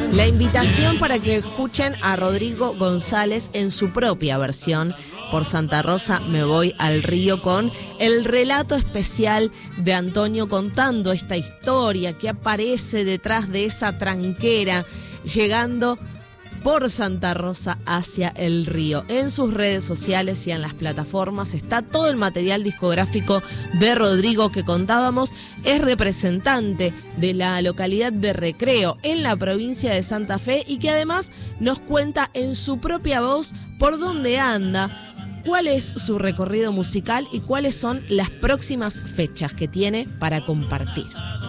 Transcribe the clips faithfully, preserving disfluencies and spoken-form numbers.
La invitación para que escuchen a Rodrigo González en su propia versión. Por Santa Rosa me voy al río, con el relato especial de Antonio contando esta historia que aparece detrás de esa tranquera, llegando por Santa Rosa hacia el río. En sus redes sociales y en las plataformas está todo el material discográfico de Rodrigo que contábamos. Es representante de la localidad de Recreo en la provincia de Santa Fe y que además nos cuenta en su propia voz por dónde anda, cuál es su recorrido musical y cuáles son las próximas fechas que tiene para compartir.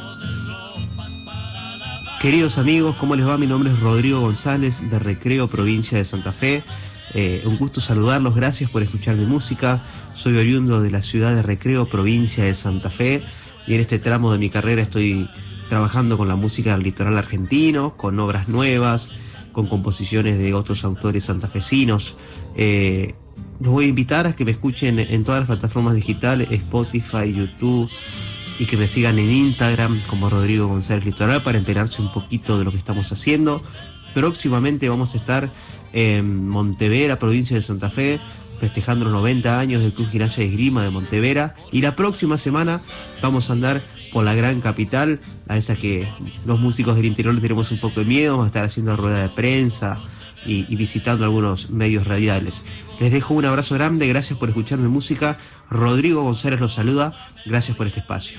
Queridos amigos, ¿cómo les va? Mi nombre es Rodrigo González, de Recreo, provincia de Santa Fe. Eh, un gusto saludarlos, gracias por escuchar mi música. Soy oriundo de la ciudad de Recreo, provincia de Santa Fe, y en este tramo de mi carrera estoy trabajando con la música del litoral argentino, con obras nuevas, con composiciones de otros autores santafesinos. Eh, los voy a invitar a que me escuchen en todas las plataformas digitales, Spotify, YouTube, y que me sigan en Instagram como Rodrigo González Litoral para enterarse un poquito de lo que estamos haciendo. Próximamente vamos a estar en Montevera, provincia de Santa Fe, festejando los noventa años del Club Gimnasia y Esgrima de Montevera, y la próxima semana vamos a andar por la gran capital, a esa que los músicos del interior le tenemos un poco de miedo. Vamos a estar haciendo rueda de prensa y, y visitando algunos medios radiales. Les dejo un abrazo grande, gracias por escuchar mi música. Rodrigo González los saluda, gracias por este espacio.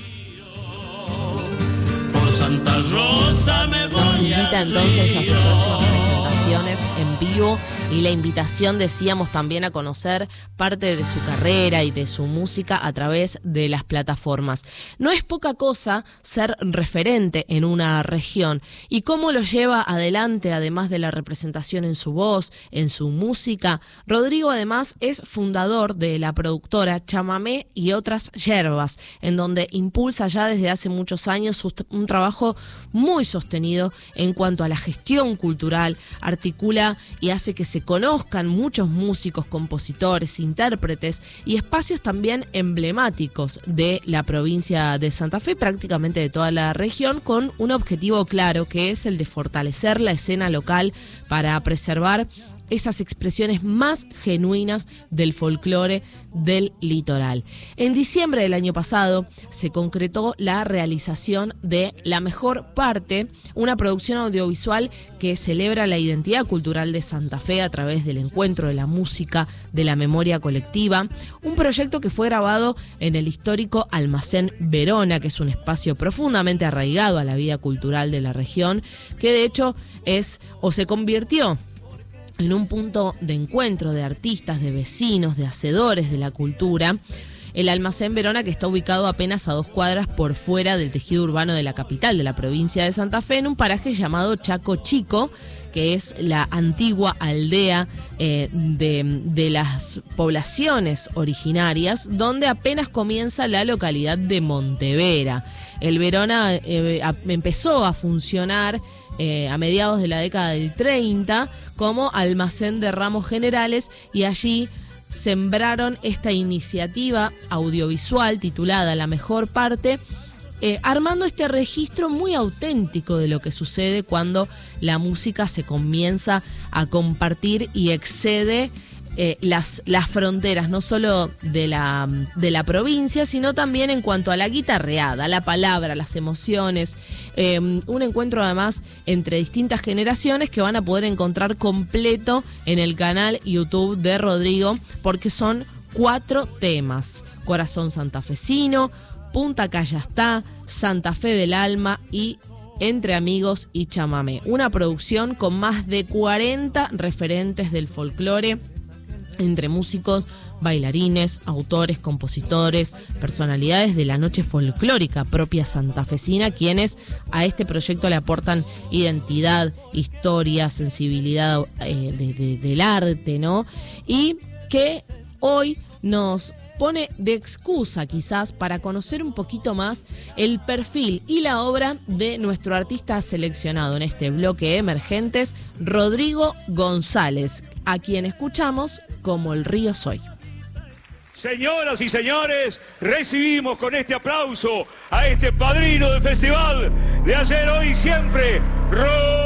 Por Santa Rosa me voy. Nos invita entonces a sus próximas presentaciones en vivo, y la invitación, decíamos, también a conocer parte de su carrera y de su música a través de las plataformas. No es poca cosa ser referente en una región, y cómo lo lleva adelante, además de la representación en su voz, en su música. Rodrigo además es fundador de la productora Chamamé y otras yerbas, en donde impulsa ya desde hace muchos años un trabajo muy sostenido en cuanto a la gestión cultural, articula y hace que se conozcan muchos músicos, compositores, intérpretes y espacios también emblemáticos de la provincia de Santa Fe, prácticamente de toda la región, con un objetivo claro, que es el de fortalecer la escena local para preservar esas expresiones más genuinas del folclore del litoral. En diciembre del año pasado se concretó la realización de La Mejor Parte, una producción audiovisual que celebra la identidad cultural de Santa Fe a través del encuentro de la música, de la memoria colectiva, un proyecto que fue grabado en el histórico Almacén Verona, que es un espacio profundamente arraigado a la vida cultural de la región, que de hecho es o se convirtió en un punto de encuentro de artistas, de vecinos, de hacedores de la cultura. El Almacén Verona, que está ubicado apenas a dos cuadras por fuera del tejido urbano de la capital de la provincia de Santa Fe, en un paraje llamado Chaco Chico, que es la antigua aldea eh, de, de las poblaciones originarias, donde apenas comienza la localidad de Montevera. El Verona eh, a, empezó a funcionar eh, a mediados de la década del treinta como almacén de ramos generales, y allí sembraron esta iniciativa audiovisual titulada La Mejor Parte, eh, armando este registro muy auténtico de lo que sucede cuando la música se comienza a compartir y excede Eh, las, las fronteras, no solo de la, de la provincia, sino también en cuanto a la guitarreada, la palabra, las emociones. Eh, un encuentro además entre distintas generaciones que van a poder encontrar completo en el canal YouTube de Rodrigo, porque son cuatro temas: Corazón Santafesino, Punta Callastá, Santa Fe del Alma y Entre Amigos y Chamamé. Una producción con más de cuarenta referentes del folclore, entre músicos, bailarines, autores, compositores, personalidades de la noche folclórica propia santafesina, quienes a este proyecto le aportan identidad, historia, sensibilidad eh, de, de, del arte, ¿no? Y que hoy nos pone de excusa quizás para conocer un poquito más el perfil y la obra de nuestro artista seleccionado en este bloque Emergentes, Rodrigo González, a quien escuchamos como El Río Soy. Señoras y señores, recibimos con este aplauso a este padrino del festival de ayer, hoy y siempre, Rodrigo.